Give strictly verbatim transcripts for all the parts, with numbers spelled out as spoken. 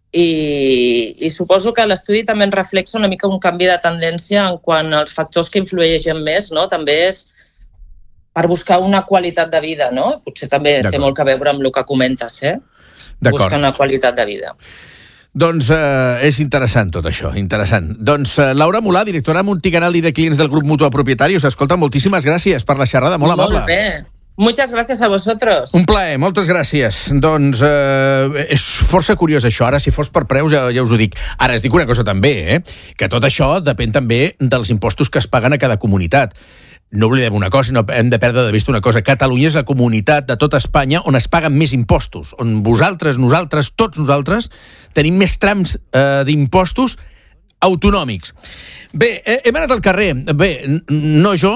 i, i suposo que l'estudi també ens reflexa una mica un canvi de tendència en quant als factors que influeixen més, no? També és per buscar una qualitat de vida, no? Potser també té molt a veure amb el que comentes, eh? Buscar una qualitat de vida. Doncs eh, és interessant tot això, interessant. Doncs eh, Laura Mulà, directora Multicanal i de clients del grup Mutua Propietarios. Escolta, moltíssimes gràcies per la xerrada, molt amable. Molt bé. Muchas gracias a vosotros. Un plaer, moltes gràcies. Doncs eh, és força curiós això. Ara, si fos per preus, ja, ja us ho dic. Ara, es dic una cosa també, eh? Que tot això depèn també dels impostos que es paguen a cada comunitat. No oblidem una cosa, no hem de perdre de vista una cosa. Catalunya és la comunitat de tota Espanya on es paguen més impostos, on vosaltres, nosaltres, tots nosaltres, tenim més trams eh, d'impostos autonòmics. Bé, eh, hem anat al carrer. Bé, no jo,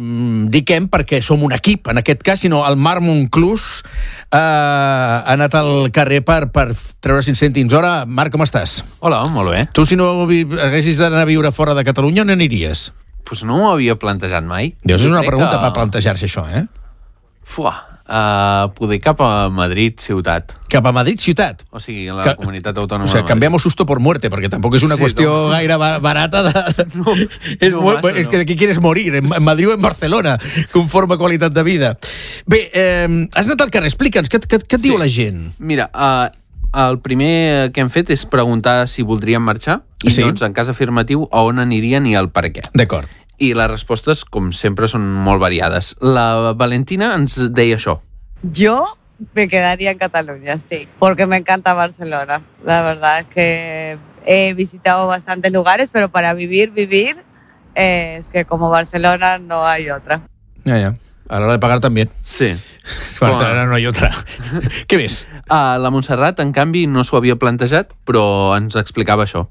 dic hem perquè som un equip, en aquest cas, sinó el Marc Monclús eh, ha anat al carrer per, per treure cinc cèntims hora. Marc, com estàs? Hola, molt bé. Tu, si no haguessis d'anar a viure fora de Catalunya, on aniries? Pues no ho havia plantejat mai. Deus, és una pregunta que... per plantejar-se això, eh? Fuà, uh, poder cap a Madrid, ciutat. Cap a Madrid, ciutat? O sigui, en la que... comunitat autònoma. O sigui, cambiamos susto por muerte, perquè tampoc és una sí, qüestió no. gaire barata. De... No, és no molt... massa, és no. que de què quieres morir? En Madrid o en Barcelona? Conforme qualitat de vida. Bé, eh, has anat al carrer, explica'ns, què, què, què et sí. diu la gent? Mira, uh, el primer que hem fet és preguntar si voldrien marxar i sí. doncs, en cas afirmatiu, a on anirien i el per què. D'acord. I les respostes, com sempre, són molt variades. La Valentina ens deia això. Yo me quedaría en Cataluña, sí, porque me encanta Barcelona. La verdad es que he visitado bastantes lugares, pero para vivir, vivir, eh, es que como Barcelona no hay otra. Ja, ja. A l'hora de pagar també. Sí. Bueno, ara no hi ha otra. Què més? Uh, la Montserrat, en canvi, no s'ho havia plantejat, però ens explicava això.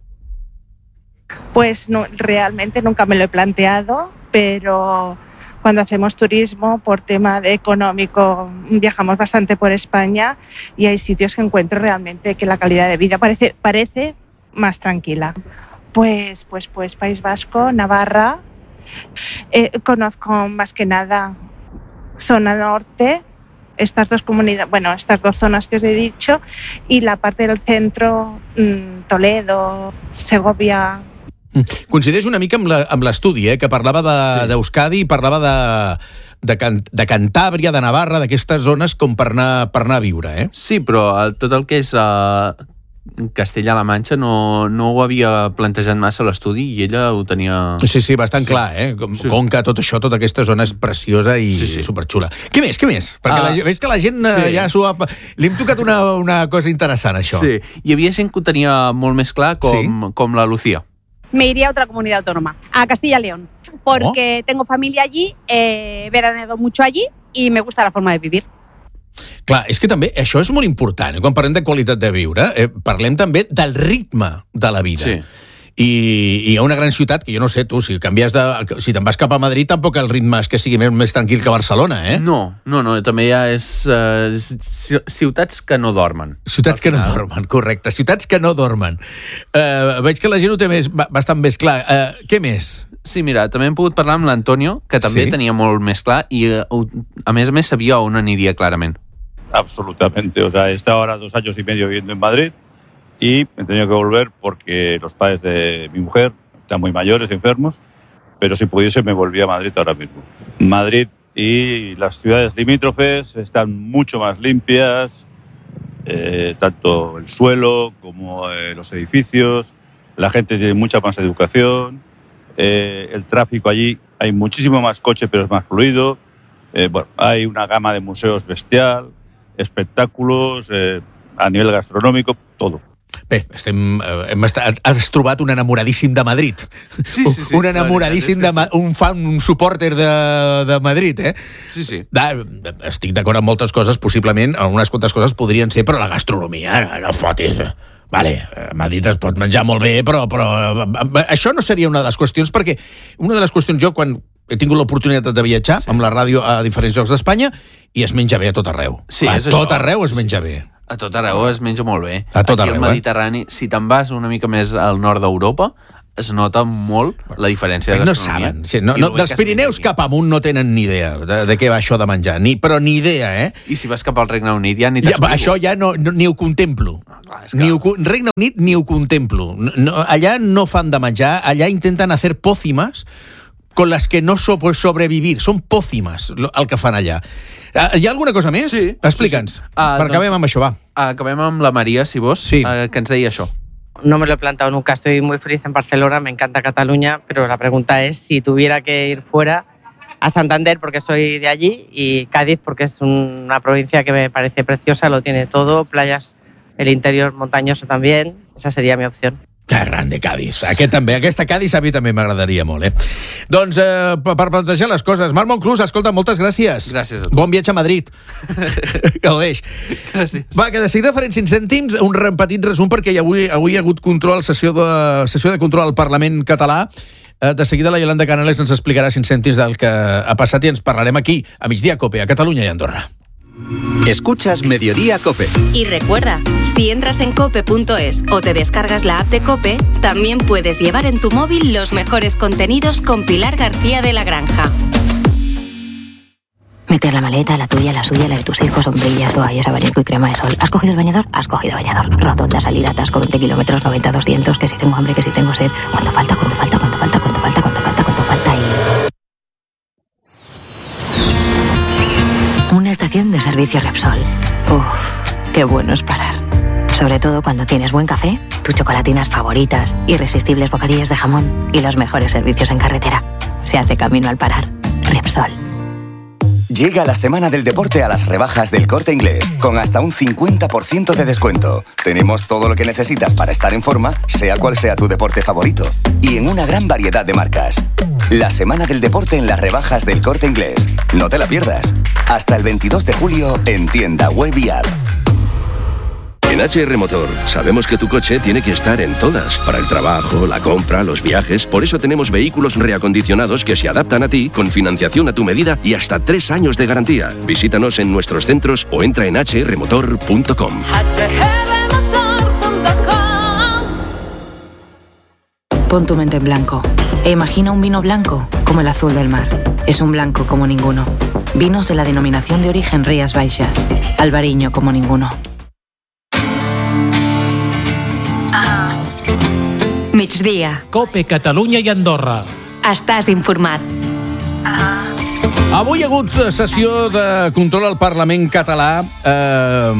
Pues no, realmente nunca me lo he planteado, pero cuando hacemos turismo por tema de económico viajamos bastante por España y hay sitios que encuentro realmente que la calidad de vida parece, parece más tranquila. Pues, pues, pues País Vasco, Navarra, eh, conozco más que nada zona norte, estas dos comunidades, bueno, estas dos zonas que os he dicho, y la parte del centro, mmm, Toledo, Segovia. Coincideix una mica amb l'estudi, eh, que parlava d'Euskadi de, sí. i parlava de, de, Can, de Cantàbria, de Navarra, d'aquestes zones com per anar, per anar a viure, eh? Sí, però tot el que és uh, Castella-La Manxa no, no ho havia plantejat massa l'estudi i ella ho tenia... Sí, sí, bastant sí. clar, eh? Com, sí. Conca, tot això, tota aquesta zona és preciosa i sí, sí. superxula. Què més, què més? Perquè uh, la, veig que la gent sí. ja s'ho ha... Li hem tocat una, una cosa interessant, això. Sí, hi havia gent que ho tenia molt més clar, com, sí. com la Lucía. Me iría a otra comunidad autónoma, a Castilla y León, porque oh. tengo familia allí, eh, veraneado mucho allí y me gusta la forma de vivir. Clar, és que també això és molt important. Quan parlem de qualitat de viure, eh, parlem també del ritme de la vida. Sí. I, i hi ha una gran ciutat que jo no sé, tu, si canvies de... Si te'n vas cap a Madrid, tampoc el ritme és que sigui més, més tranquil que Barcelona, eh? No, no, no, també hi ha és, uh, ciutats que no dormen. Ciutats que no dormen, correcte. Ciutats que no dormen. Uh, veig que la gent ho té més, bastant més clar. Uh, què més? Sí, mira, també hem pogut parlar amb l'Antonio, que també sí? tenia molt més clar, i uh, a més a més sabia on aniria clarament. Absolutamente, o sea, he estado ahora dos años y medio viviendo en Madrid, y me he tenido que volver porque los padres de mi mujer están muy mayores, enfermos, pero si pudiese me volvía a Madrid ahora mismo. Madrid y las ciudades limítrofes están mucho más limpias, eh, tanto el suelo como eh, los edificios, la gente tiene mucha más educación, eh, el tráfico allí, hay muchísimo más coche pero es más fluido, eh, bueno, hay una gama de museos bestial, espectáculos, eh, a nivel gastronómico, todo. Bé, estem, hem estat, has trobat un enamoradíssim de Madrid. Sí, sí, sí. Un enamoradíssim, de, sí. un fan, un supporter de, de Madrid, eh? Sí, sí. Da, estic d'acord amb moltes coses, possiblement, algunes quantes coses podrien ser, però la gastronomia, no fotis. Vale, a Madrid es pot menjar molt bé, però, però això no seria una de les qüestions, perquè una de les qüestions, jo, quan he tingut l'oportunitat de viatjar sí. amb la ràdio a diferents llocs d'Espanya, i es menja bé a tot arreu. Sí, a és tot això. arreu es menja bé. A tot arreu es menja molt bé. A tot Aquí arreu, al Mediterrani, eh? Si te'n vas una mica més al nord d'Europa, es nota molt la diferència de no gastronomia. saben. Sí, no, no, dels Pirineus cap amunt no tenen ni idea de, de què va això de menjar, ni, però ni idea, eh? I si vas cap al Regne Unit ja ni ja, t'explico. això ja no, no, ni ho contemplo. No, clar, és que... Ni ho, Regne Unit ni ho contemplo. No, allà no fan de menjar, allà intenten hacer pócimas con las que no so, pues, sobrevivir. Són pócimas el que fan allà. Hi ha alguna cosa més? Sí. Explica'ns, sí, sí. Uh, per acabem doncs, amb això, va. Acabem amb la Maria, si vos, sí. uh, que ens deia això. No me lo he planteado nunca, estoy muy feliz en Barcelona, me encanta Cataluña, pero la pregunta es si tuviera que ir fuera, a Santander porque soy de allí y Cádiz porque es una provincia que me parece preciosa, lo tiene todo, playas, el interior montañoso también, esa sería mi opción. Que grande Cádiz. Aquest també, aquesta Cádiz a mi també m'agradaria molt, eh? Doncs eh, per plantejar les coses. Marc Monclús, escolta, moltes gràcies. Gràcies a tu. Bon viatge a Madrid. Gaudeix. Gràcies. Va, que de seguida farem cinc cèntims, un petit resum, perquè avui, avui hi ha hagut control, sessió de, sessió de control al Parlament català. De seguida la Yolanda Canales ens explicarà cinc cèntims del que ha passat i ens parlarem aquí, a Migdia Cope, a Catalunya i Andorra. Escuchas Mediodía Cope. Y recuerda, si entras en cope punto es o te descargas la app de Cope, también puedes llevar en tu móvil los mejores contenidos con Pilar García de la Granja. Meter la maleta, la tuya, la suya, la de tus hijos, sombrillas, toallas, abanico y crema de sol. ¿Has cogido el bañador? Has cogido bañador. Rotonda, salida, atasco, veinte kilómetros, noventa, doscientos, que si tengo hambre, que si tengo sed. ¿Cuánto falta? ¿Cuánto falta? ¿Cuánto falta? ¿Cuánto falta? ¿Cuánto falta? ¿Cuánto falta? Y... Una estación de servicio Repsol. Uf, qué bueno es parar. Sobre todo cuando tienes buen café, tus chocolatinas favoritas, irresistibles bocadillos de jamón y los mejores servicios en carretera. Se hace camino al parar. Repsol. Llega la semana del deporte a las rebajas del Corte Inglés, con hasta un cincuenta por ciento de descuento. Tenemos todo lo que necesitas para estar en forma, sea cual sea tu deporte favorito. Y en una gran variedad de marcas. La semana del deporte en las rebajas del Corte Inglés. No te la pierdas. Hasta el veintidós de julio en tienda web y app. En H R Motor sabemos que tu coche tiene que estar en todas, para el trabajo, la compra, los viajes. Por eso tenemos vehículos reacondicionados que se adaptan a ti, con financiación a tu medida y hasta tres años de garantía. Visítanos en nuestros centros o entra en h r motor punto com. Pon tu mente en blanco e imagina un vino blanco como el azul del mar. Es un blanco como ninguno. Vinos de la denominación de origen Rías Baixas. Albariño como ninguno. Migdia. Cope, Catalunya i Andorra. Estàs informat. Avui hi ha hagut sessió de control al Parlament català eh,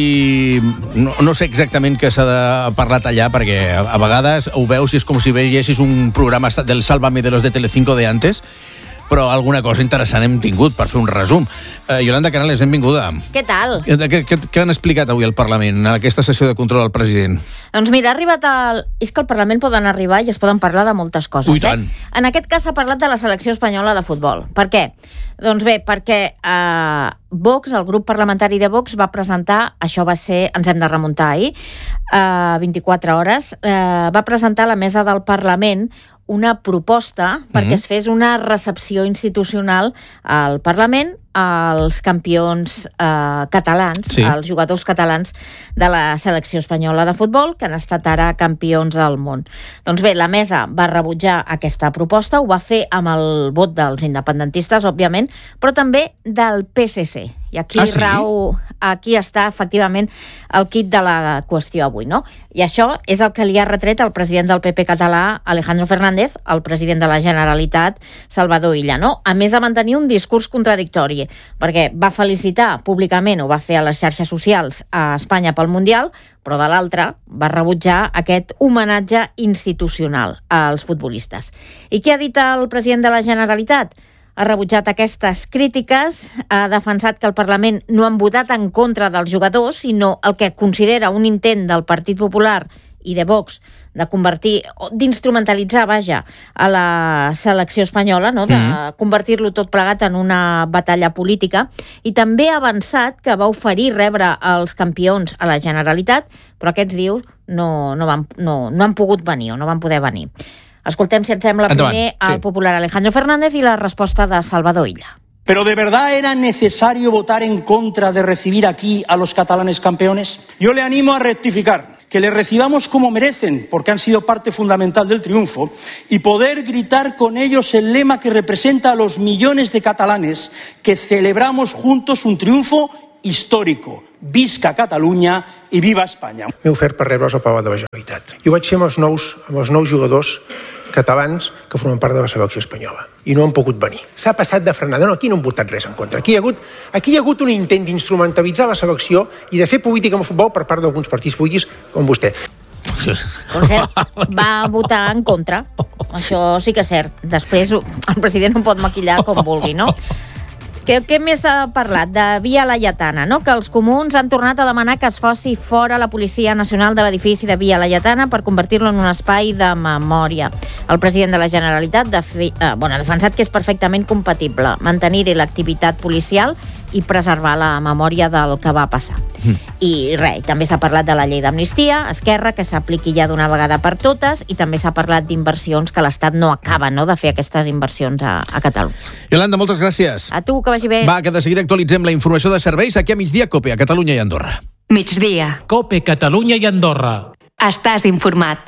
i no, no sé exactament què s'ha parlat allà, perquè a, a vegades ho veus i és com si veiessis un programa del Sálvame de los de Telecinco de antes, però alguna cosa interessant hem tingut per fer un resum. Eh, Yolanda Canales, benvinguda. Què tal? Què, què, què han explicat avui al Parlament, en aquesta sessió de control al president? Doncs mira, ha arribat al... És que al Parlament poden arribar i es poden parlar de moltes coses. Ui, tant. Eh? En aquest cas s'ha parlat de la selecció espanyola de futbol. Per què? Doncs bé, perquè eh, Vox, el grup parlamentari de Vox, va presentar, això va ser, ens hem de remuntar ahir, eh, vint-i-quatre hores, eh, va presentar a la mesa del Parlament una proposta perquè es fes una recepció institucional al Parlament als campions eh, catalans, sí. als jugadors catalans de la selecció espanyola de futbol, que han estat ara campions del món. Doncs bé, la mesa va rebutjar aquesta proposta, ho va fer amb el vot dels independentistes, òbviament, però també del P S C. I aquí ah, sí? rau, aquí està efectivament el kit de la qüestió avui, no? I això és el que li ha retret el president del P P català, Alejandro Fernández, al president de la Generalitat, Salvador Illa, no? A més de mantenir un discurs contradictori, perquè va felicitar públicament, ho va fer a les xarxes socials a Espanya pel Mundial, però de l'altra va rebutjar aquest homenatge institucional als futbolistes. I què ha dit el president de la Generalitat? Ha rebutjat aquestes crítiques, ha defensat que el Parlament no han votat en contra dels jugadors, sinó el que considera un intent del Partit Popular i de Vox de convertir, d'instrumentalitzar, vaja, a la selecció espanyola, no? De mm. convertir-lo tot plegat en una batalla política, i també ha avançat que va oferir rebre els campions a la Generalitat, però aquests, diu, no, no, van, no, no han pogut venir o no van poder venir. Escoltem, si et sembla, Endavant, primer sí. al popular Alejandro Fernández y la respuesta de Salvador Illa. ¿Pero de verdad era necesario votar en contra de recibir aquí a los catalanes campeones? Yo le animo a rectificar. que les recibamos como merecen, porque han sido parte fundamental del triunfo, y poder gritar con ellos el lema que representa a los millones de catalanes que celebramos juntos un triunfo històrico. Visca Catalunya i viva Espanya. M'he ofert per rebre'ls al Palau de la Generalitat. I ho vaig fer amb els nous, amb els nous jugadors catalans que formen part de la selecció espanyola. I no han pogut venir. S'ha passat de frenada. No, aquí no han votat res en contra. Aquí hi ha hagut, aquí hi ha hagut un intent d'instrumentalitzar la selecció i de fer política amb el futbol per part d'alguns partits polítics com vostè. Per cert, va votar en contra. Això sí que és cert. Després el president ho pot maquillar com vulgui, no? Què, què més ha parlat? De Via Laietana, no? Que els comuns han tornat a demanar que es faci fora la Policia Nacional de l'edifici de Via Laietana per convertir-lo en un espai de memòria. El president de la Generalitat de fi, eh, bueno, ha defensat que és perfectament compatible mantenir-hi l'activitat policial i preservar la memòria del que va passar. Mm. I res, també s'ha parlat de la llei d'amnistia, Esquerra, que s'apliqui ja d'una vegada per totes, i també s'ha parlat d'inversions que l'Estat no acaba, no?, de fer aquestes inversions a, a Catalunya. Yolanda, moltes gràcies. A tu, que vagi bé. Va, que de seguida actualitzem la informació de serveis aquí a migdia, COPE, a Catalunya i Andorra. Migdia. COPE, Catalunya i Andorra. Estàs informat.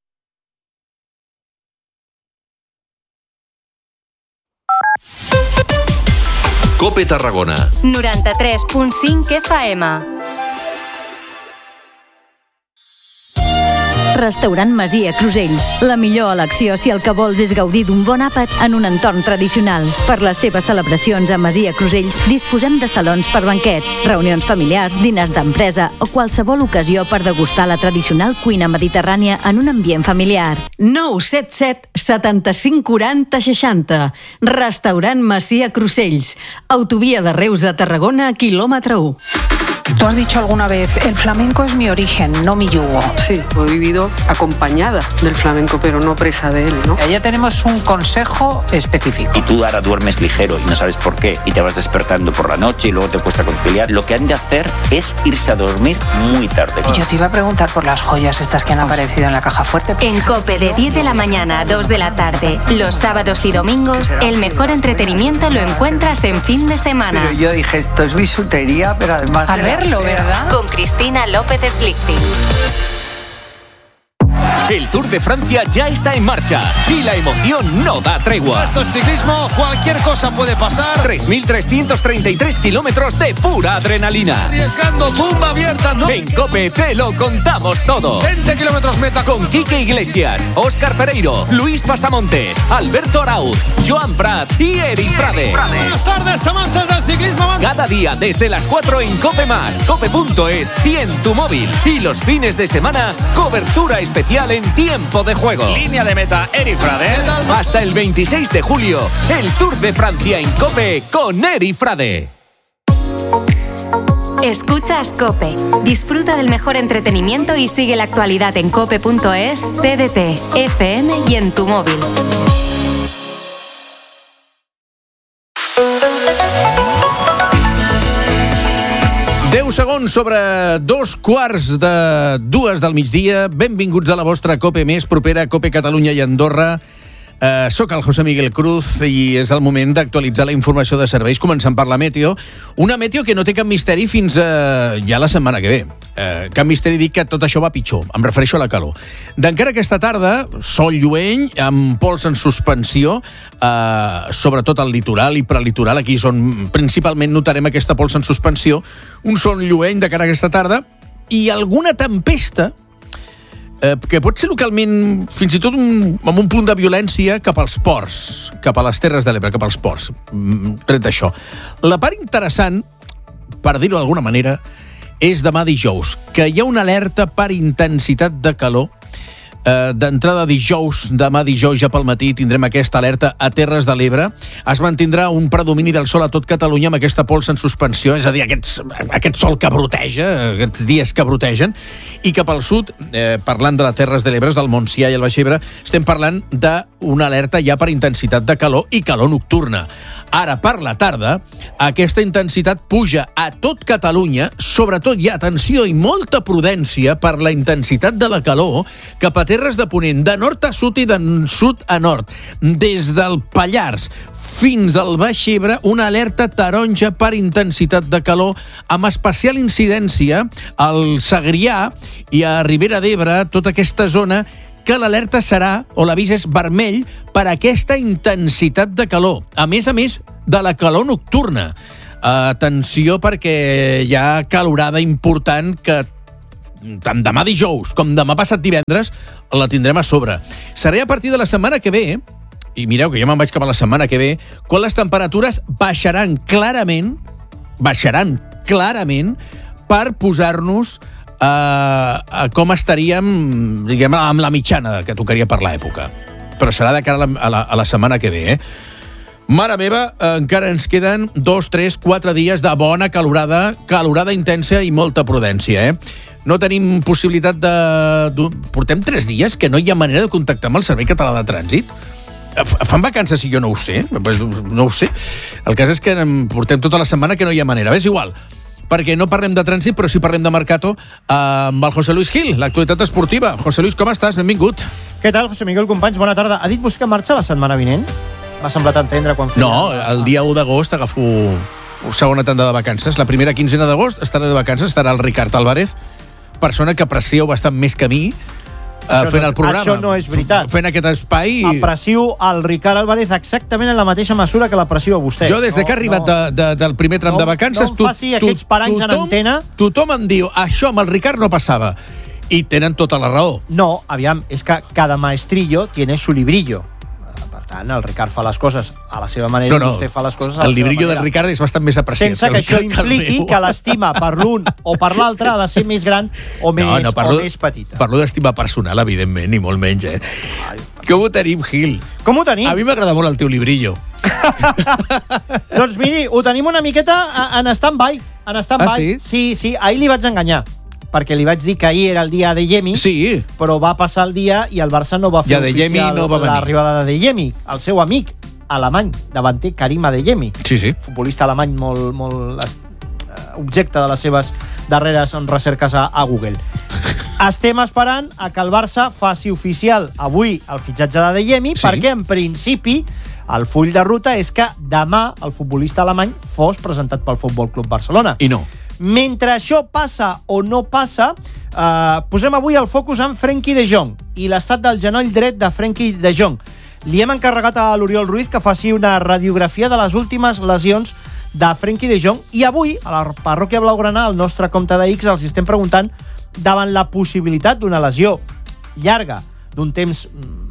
COPE Tarragona. noranta-tres punt cinc F M. Restaurant Masia Crusells. La millor elecció si el que vols és gaudir d'un bon àpat en un entorn tradicional. Per les seves celebracions a Masia Crusells disposem de salons per banquets, reunions familiars, diners d'empresa o qualsevol ocasió per degustar la tradicional cuina mediterrània en un ambient familiar. nou set set setanta-cinc quaranta seixanta. Restaurant Masia Crusells. Autovia de Reus a Tarragona, quilòmetre u. Tú has dicho alguna vez, el flamenco es mi origen, no mi yugo. Sí, he vivido acompañada del flamenco, pero no presa de él, ¿no? Allá tenemos un consejo específico. Y tú ahora duermes ligero y no sabes por qué, y te vas despertando por la noche y luego te cuesta conciliar. Lo que han de hacer es irse a dormir muy tarde. Y yo te iba a preguntar por las joyas estas que han aparecido en la caja fuerte. En COPE de diez de la mañana a dos de la tarde, los sábados y domingos, el mejor entretenimiento lo encuentras en fin de semana. Pero yo dije, esto es bisutería, pero además a verlo, ¿verdad? Con Cristina López Slichting. El Tour de Francia ya está en marcha y la emoción no da tregua. Esto es ciclismo, cualquier cosa puede pasar. tres mil trescientos treinta y tres kilómetros de pura adrenalina. Arriesgando, tumba abierta, ¿no? En COPE te lo contamos todo. veinte kilómetros meta. Con Quique Iglesias, Óscar Pereiro, Luis Pasamontes, Alberto Arauz, Joan Prats y Eri Frade. Buenas tardes, amantes del ciclismo. Cada día desde las cuatro en COPE más, cope punto es y en tu móvil. Y los fines de semana, cobertura especial en tiempo de juego. Línea de meta, Eri Frade. Hasta el veintiséis de julio, el Tour de Francia en COPE con Eri Frade. Escuchas COPE. Disfruta del mejor entretenimiento y sigue la actualidad en cope punto es, T D T, F M y en tu móvil. deu segons sobre dos quarts de dues del migdia. Benvinguts a la vostra COPE més propera, COPE Catalunya i Andorra. Uh, soc el José Miguel Cruz i és el moment d'actualitzar la informació de serveis, començant per la meteo. Una meteo que no té cap misteri fins uh, ja la setmana que ve. Uh, cap misteri dic que tot això va pitjor, em refereixo a la calor. D'encara aquesta tarda, sol lluent, amb pols en suspensió, uh, sobretot al litoral i prelitoral, aquí és on principalment notarem aquesta pols en suspensió, un sol lluent de cara a aquesta tarda i alguna tempesta eh, que pot ser localment fins i tot un, amb un punt de violència cap als ports, cap a les Terres de l'Ebre, cap als ports, tret d'això. La part interessant, per dir-ho d'alguna manera, és demà dijous, que hi ha una alerta per intensitat de calor. Uh, d'entrada dijous, demà dijous ja pel matí tindrem aquesta alerta a Terres de l'Ebre. Es mantindrà un predomini del sol a tot Catalunya amb aquesta pols en suspensió, és a dir, aquests, aquest sol que broteja, aquests dies que brotegen, i cap al sud, eh, parlant de les Terres de l'Ebre, del Montsià i el Baix Ebre, estem parlant d'una alerta ja per intensitat de calor i calor nocturna. Ara, per la tarda, aquesta intensitat puja a tot Catalunya, sobretot hi ha atenció i molta prudència per la intensitat de la calor cap a Terres de Ponent, de nord a sud i de sud a nord, des del Pallars fins al Baix Ebre una alerta taronja per intensitat de calor amb especial incidència al Segrià i a Ribera d'Ebre, tota aquesta zona, que l'alerta serà, o l'avís és vermell, per aquesta intensitat de calor. A més a més de la calor nocturna. Atenció, perquè hi ha calorada important que tant demà dijous com demà passat divendres la tindrem a sobre. Serà a partir de la setmana que ve, i mireu que jo me'n vaig cap a la setmana que ve, quan les temperatures baixaran clarament, baixaran clarament per posar-nos a, a com estaríem, diguem, amb la mitjana que tocaria per l'època. Però serà de cara a la, a la, a la setmana que ve, eh? Mare meva, encara ens queden dos, tres, quatre dies de bona calorada, calorada intensa i molta prudència, eh? No tenim possibilitat de... Portem tres dies que no hi ha manera de contactar amb el Servei Català de Trànsit. Fan vacances si jo no ho sé? No ho sé. El cas és que portem tota la setmana que no hi ha manera. És igual, perquè no parlem de trànsit, però sí parlem de Mercato amb el José Luis Gil, l'actualitat esportiva. José Luis, com estàs? Benvingut. Què tal, José Miguel, companys? Bona tarda. Ha dit vostè que marxa la setmana vinent? M'ha semblat entendre quan feia... No, el dia u d'agost agafo segona tanda de vacances. La primera quinzena d'agost estarà de vacances, estarà el Ricard Álvarez, persona que aprecio bastant més que mi, uh, fent no, el programa. Això no és veritat. Fent aquest espai... Aprecio el Ricard Álvarez exactament en la mateixa mesura que l'aprecio a vostè. Jo, des de no, que ha arribat no, de, de, del primer tram no, de vacances... No em faci tu, aquests paranys tothom, en antena. Tothom em diu, això amb el Ricard no passava. I tenen tota la raó. No, aviam, és que cada maestrillo tiene su librillo. El Ricard fa les coses a la seva manera, no, no. Vostè fa les coses a la el seva librillo manera. del Ricard és bastant més apreciat. Sense que això impliqui que, que l'estima per l'un o per l'altre ha de ser més gran o més, no, no, parlo, o més petita. Parlo d'estima personal, evidentment, ni molt menys, eh? Ai, com ho tenim, Gil? Com ho tenim? A mi m'agrada molt el teu librillo. Doncs miri, ho tenim una miqueta en stand-by. En stand-by. Ah, sí? Sí, sí, ahir li vaig enganyar, perquè li vaig dir que ahir era el dia de Yemi, sí. Però va passar el dia i el Barça no va fer oficial no va l'arribada de Yemi, el seu amic alemany, davanter Karim Adeyemi, sí, sí. futbolista alemany molt, molt objecte de les seves darreres recerques a, a Google. Estem esperant a que el Barça faci oficial avui el fitxatge d'Adeyemi, sí. Perquè en principi el full de ruta és que demà el futbolista alemany fos presentat pel Futbol Club Barcelona. I no. Mentre això passa o no passa, eh, posem avui el focus en Frenkie de Jong i l'estat del genoll dret de Frenkie de Jong. Li hem encarregat a l'Oriol Ruiz que faci una radiografia de les últimes lesions de Frenkie de Jong i avui, a la parròquia blaugrana, al nostre compte de X, els estem preguntant davant la possibilitat d'una lesió llarga, d'un temps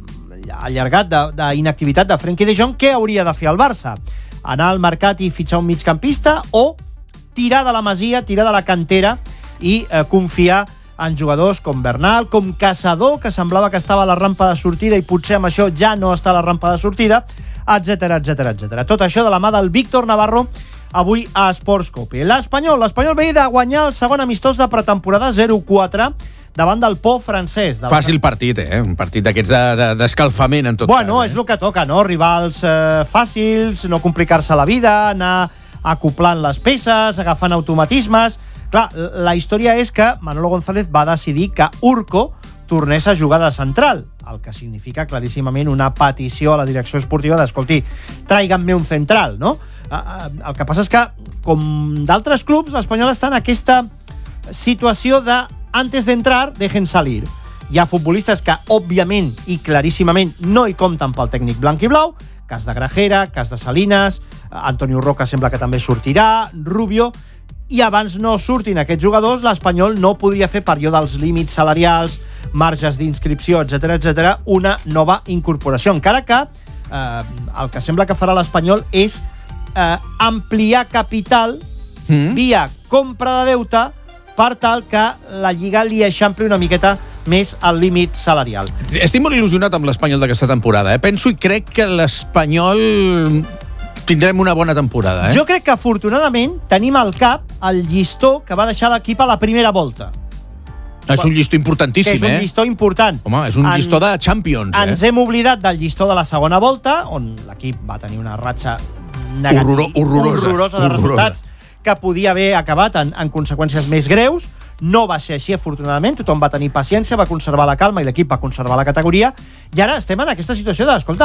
allargat d'inactivitat de, de Frenkie de Jong, què hauria de fer el Barça? Anar al mercat i fitxar un migcampista o tirar de la masia, tirar de la cantera i eh, confiar en jugadors com Bernal, com Caçador, que semblava que estava a la rampa de sortida i potser amb això ja no està a la rampa de sortida, etcètera, etcètera, etcètera. Tot això de la mà del Víctor Navarro avui a Sports Cope. L'Espanyol, l'Espanyol ve de guanyar el segon amistós de pretemporada zero quatre davant del Po francès. De Fàcil partit, eh? Un partit d'aquests d'escalfament, de, de, en tot bueno, cas. És eh? el que toca, no? Rivals eh, fàcils, no complicar-se la vida, anar acoplant les peces, agafant automatismes. Clar, la història és que Manolo González va decidir que Urco tornés a jugar de central, el que significa claríssimament una petició a la direcció esportiva d'escolti, traiga'm-me un central, no? El que passa és que, com d'altres clubs, l'Espanyol està en aquesta situació de antes de entrar, dejen salir. Hi ha futbolistes que, òbviament i claríssimament, no hi compten pel tècnic blanc i blau, cas de Grajera, cas de Salinas, Antonio Roca sembla que també sortirà, Rubio, i abans no surtin aquests jugadors, l'Espanyol no podria fer, per allò dels límits salarials, marges d'inscripció, etcètera, etcètera, una nova incorporació. Encara que eh, el que sembla que farà l'Espanyol és eh, ampliar capital mm. via compra de deute per tal que la Lliga li eixampli una miqueta més el límit salarial. Estic molt il·lusionat amb l'Espanyol d'aquesta temporada. Eh? Penso i crec que l'Espanyol tindrem una bona temporada. Eh? Jo crec que, afortunadament, tenim al cap el llistó que va deixar l'equip a la primera volta. És un llistó importantíssim, eh? És un llistó important. Home, és un en, llistó de Champions, eh? Ens hem oblidat del llistó de la segona volta, on l'equip va tenir una ratxa negativa, Horroro, horrorosa, horrorosa de resultats, que podia haver acabat en, en conseqüències més greus. No va ser així, afortunadament. Tothom va tenir paciència, va conservar la calma i l'equip va conservar la categoria. I ara estem en aquesta situació de, escolta,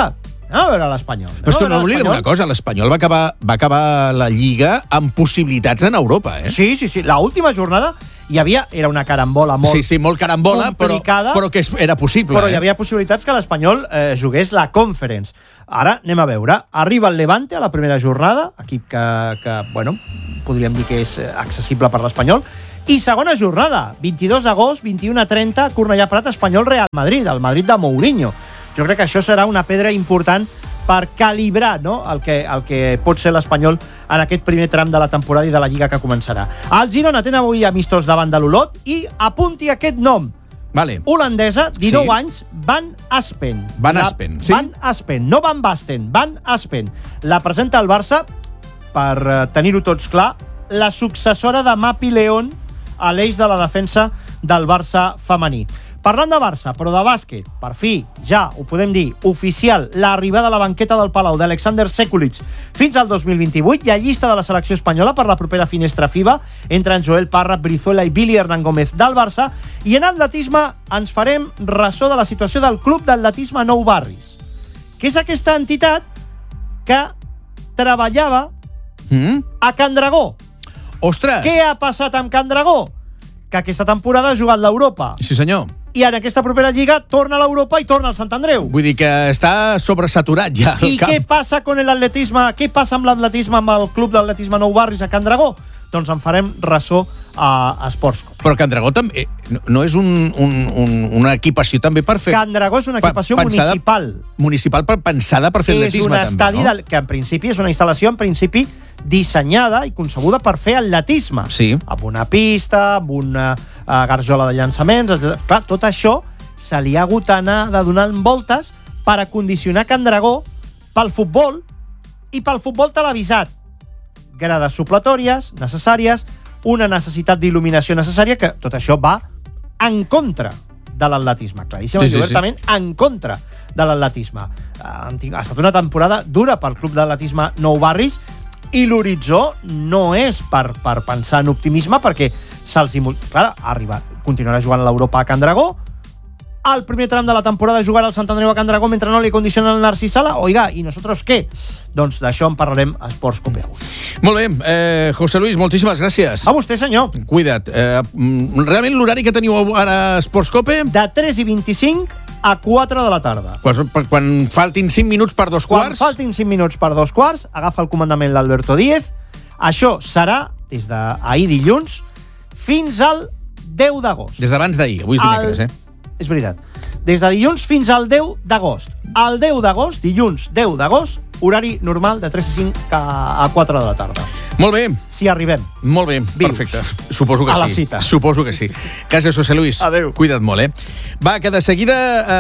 Anem a veure l'Espanyol. Però és que no oblidem una cosa, l'Espanyol va acabar, va acabar la Lliga amb possibilitats en Europa, eh? Sí, sí, sí. L'última jornada hi havia, era una carambola molt Sí, sí, molt carambola, però, complicada, però que era possible. però eh? hi havia possibilitats que l'Espanyol eh, jugués la Conference. Ara anem a veure. Arriba el Levante a la primera jornada, equip que, que bueno, podríem dir que és accessible per l'Espanyol. I segona jornada, vint-i-dos d'agost, vint-i-u a trenta, Cornellà Prat, Espanyol Real Madrid, el Madrid de Mourinho. Jo crec que això serà una pedra important per calibrar, no?, el que, el que pot ser l'Espanyol en aquest primer tram de la temporada i de la Lliga que començarà. El Girona tenen avui amistós davant de l'Olot i apunti aquest nom. Vale. Holandesa, dinou Sí. anys, Van Aspen. Van La- Aspen, sí. Van Aspen, no Van Basten, Van Aspen. La presenta el Barça, per eh, tenir-ho tots clar, la successora de Mapi León a l'eix de la defensa del Barça femení. Parlant de Barça, però de bàsquet, per fi, ja ho podem dir, oficial, l'arribada a la banqueta del Palau d'Alexander Sekulic fins al dos mil vint-i-vuit. Hi ha llista de la selecció espanyola per la propera finestra FIBA entre en Joel Parra, Brizuela i Billy Hernán Gómez del Barça. I en atletisme ens farem ressò de la situació del Club d'Atletisme Nou Barris, que és aquesta entitat que treballava Mm? a Can Dragó. Ostres! Què ha passat amb Can Dragó? Que aquesta temporada ha jugat l'Europa. Sí, senyor. I en aquesta propera lliga torna a l'Europa i torna al Sant Andreu. Vull dir que està sobresaturat ja el I camp. què passa con l'atletisme? Què passa amb l'atletisme, amb el Club d'Atletisme Nou Barris a Can Dragó? Doncs en farem ressò a Esports. Però Can Dragó també no, no és un, un, un, una equipació també per fer... Can Dragó és una equipació pa- pensada- municipal. Municipal per, pensada per fer És atletisme, un també, estadi no? del, que en principi és una instal·lació en principi dissenyada i concebuda per fer atletisme. Sí. Amb una pista, amb una uh, garjola de llançaments, etcètera. Clar, tot això se li ha hagut d'anar de donar voltes per acondicionar Can Dragó pel futbol i pel futbol televisat. Grades supletòries necessàries, una necessitat d'il·luminació necessària, que tot això va en contra de l'atletisme, claríssim, Sí, sí, i obertament sí. en contra de l'atletisme. Ha estat una temporada dura pel Club d'Atletisme Nou Barris i l'horitzó no és per, per pensar en optimisme, perquè se'ls... Clar, arriba, continuarà jugant a l'Europa a Can Dragó, al primer tram de la temporada jugarà al Sant Andreu a Can Dragó mentre no li condicionen el Narcís Sala. Oiga, ¿y nosotros qué? Doncs d'això en parlarem a Esports Cope. Molt bé, eh, José Luis, moltíssimes gràcies. A vostè, senyor. Cuida't. Eh, mm, realment l'horari que teniu ara a Esports Cope? De tres i vint-i-cinc a quatre de la tarda. Quan, quan faltin cinc minuts per dos Quan quarts? faltin cinc minuts per dos quarts, agafa el comandament l'Alberto Díez. Això serà des d'ahir dilluns fins al deu d'agost. Des d'abans d'ahir, avui és dimecres, El- eh? És veritat. Des de dilluns fins al deu d'agost. El deu d'agost, dilluns deu d'agost, horari normal de tres i cinc a quatre de la tarda. Molt bé. Si arribem. Molt bé, Vius. perfecte. Suposo que A la sí. cita. Suposo que sí. Gràcies, José Luis. Adéu. Cuida't molt, eh? Va, que de seguida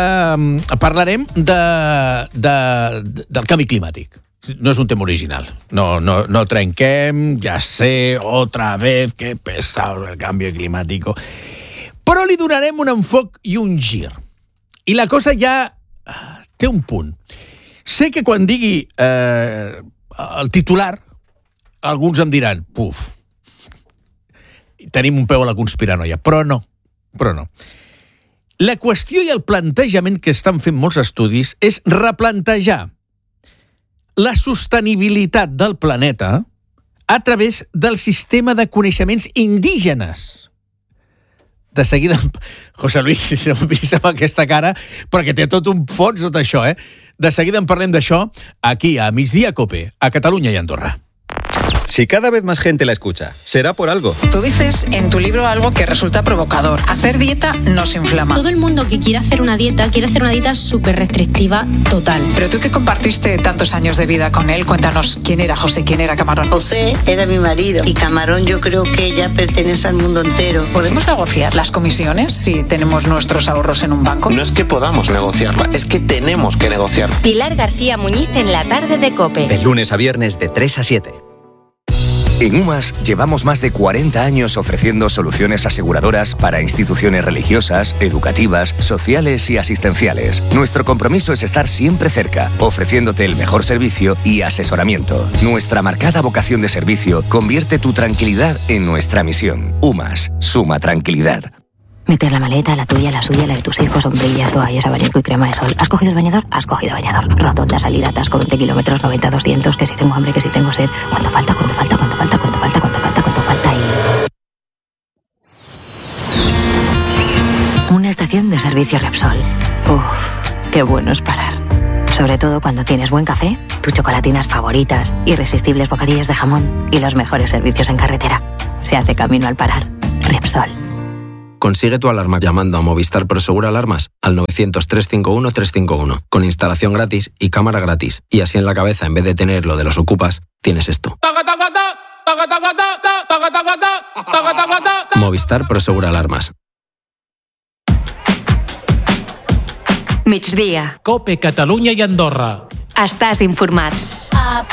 eh, parlarem de, de, del canvi climàtic. No és un tema original. No, no, no trenquem, ja sé, otra vez, que pesado el canvi climàtic. Però li donarem un enfoc i un gir. I la cosa ja té un punt. Sé que quan digui eh, el titular, alguns em diran, puf, tenim un peu a la conspiranoia, però no, però no. La qüestió i el plantejament que estan fent molts estudis és replantejar la sostenibilitat del planeta a través del sistema de coneixements indígenes. De seguida, José Luis, no em miris amb aquesta cara, perquè té tot un fons tot això, eh? De seguida en parlem d'això aquí a Migdia Cope, a Catalunya i Andorra. Si cada vez más gente la escucha, será por algo. Tú dices en tu libro algo que resulta provocador. Hacer dieta nos inflama. Todo el mundo que quiere hacer una dieta, quiere hacer una dieta súper restrictiva total. Pero tú que compartiste tantos años de vida con él, cuéntanos quién era José, quién era Camarón. José era mi marido y Camarón yo creo que ya pertenece al mundo entero. ¿Podemos negociar las comisiones si tenemos nuestros ahorros en un banco? No es que podamos negociarla, es que tenemos que negociarla. Pilar García Muñiz en la tarde de COPE. De lunes a viernes de tres a siete. En UMAS llevamos más de cuarenta años ofreciendo soluciones aseguradoras para instituciones religiosas, educativas, sociales y asistenciales. Nuestro compromiso es estar siempre cerca, ofreciéndote el mejor servicio y asesoramiento. Nuestra marcada vocación de servicio convierte tu tranquilidad en nuestra misión. UMAS, suma tranquilidad. Meter la maleta, la tuya, la suya, la de tus hijos, sombrillas, toallas, abanico y crema de sol. ¿Has cogido el bañador? Has cogido bañador. Rotonda, salida, atasco, veinte kilómetros, noventa, doscientos, que si tengo hambre, que si tengo sed. ¿Cuánto falta? ¿Cuánto falta? ¿Cuánto falta? ¿Cuánto falta? ¿Cuánto falta? ¿Cuánto falta? Y... una estación de servicio Repsol. Uf, qué bueno es parar. Sobre todo cuando tienes buen café, tus chocolatinas favoritas, irresistibles bocadillas de jamón y los mejores servicios en carretera. Se hace camino al parar. Repsol. Consigue tu alarma llamando a Movistar Prosegur Alarmas al novecientos, trescientos cincuenta y uno, trescientos cincuenta y uno, con instalación gratis y cámara gratis. Y así en la cabeza, en vez de tener lo de los ocupas, tienes esto. Movistar Prosegur Alarmas. Migdia. Cope Catalunya i Andorra. Estàs informat.